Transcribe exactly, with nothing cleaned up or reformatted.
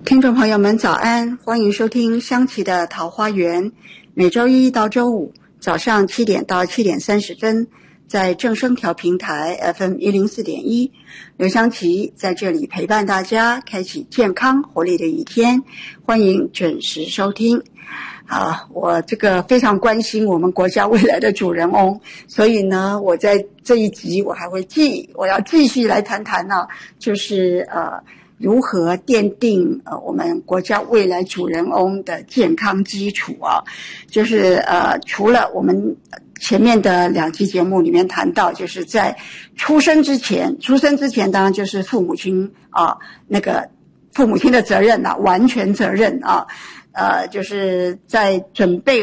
听众朋友们早安，欢迎收听香琪的桃花源，每周一到周五早上七点到七点三十分，在正声调平台 F M 一零四点一，刘香琪在这里陪伴大家，开启健康活力的一天，欢迎准时收听。啊，我这个非常关心我们国家未来的主人翁，所以呢，我在这一集我还会继我要继续来谈谈呢，就是呃如何奠定呃我们国家未来主人翁的健康基础啊，就是呃除了我们前面的两期节目里面谈到，就是在出生之前，出生之前当然就是父母亲啊那个父母亲的责任啊，完全责任啊。呃，就是在准备